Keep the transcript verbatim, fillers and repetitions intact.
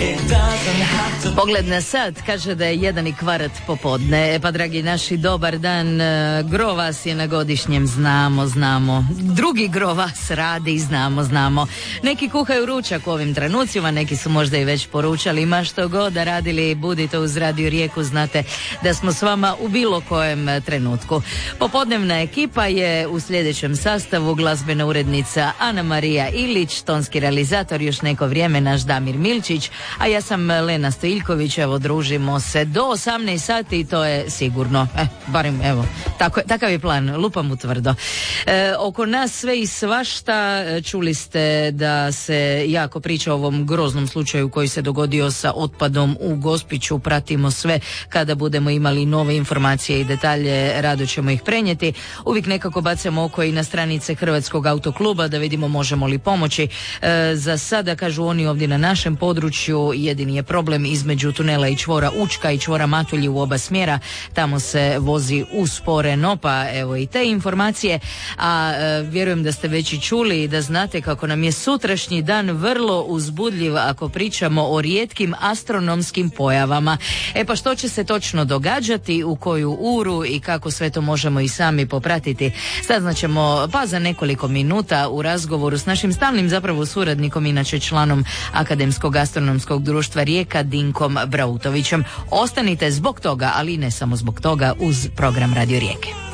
Pogled na sat kaže da je jedan i kvart popodne. E pa dragi naši, dobar dan. Gro vas je na godišnjem, znamo, znamo. Drugi gro vas radi, znamo, znamo. Neki kuhaju ručak u ovim trenucima, neki su možda i već poručali. Ma što god da radili, budite uz Radio Rijeku, znate da smo s vama u bilo kojem trenutku. Popodnevna ekipa je u sljedećem sastavu: glazbena urednica Ana Marija Ilić, tonski realizator još neko vrijeme naš Damir Milčić, a ja sam Lena Stojiljković. Evo, družimo se do osamnaest sati i to je sigurno, eh, barem evo, tako, takav je plan, lupam u tvrdo. E, oko nas sve i svašta. Čuli ste da se jako priča o ovom groznom slučaju koji se dogodio sa otpadom u Gospiću. Pratimo sve, kada budemo imali nove informacije i detalje, rado ćemo ih prenijeti. Uvijek nekako bacamo oko i na stranice Hrvatskog autokluba da vidimo možemo li pomoći. E, za sada, kažu oni, ovdje na našem području jedini je problem između tunela i čvora Učka i čvora Matulji u oba smjera. Tamo se vozi usporeno, pa evo i te informacije. A e, vjerujem da ste već i čuli i da znate kako nam je sutrašnji dan vrlo uzbudljiv ako pričamo o rijetkim astronomskim pojavama. E pa što će se točno događati, u koju uru i kako sve to možemo i sami popratiti, saznaćemo pa za nekoliko minuta u razgovoru s našim stalnim zapravo suradnikom, inače članom Akademskog astronomskog društva Rijeka, Dinkom Brautovićem. Ostanite zbog toga, ali ne samo zbog toga, uz program Radio Rijeke.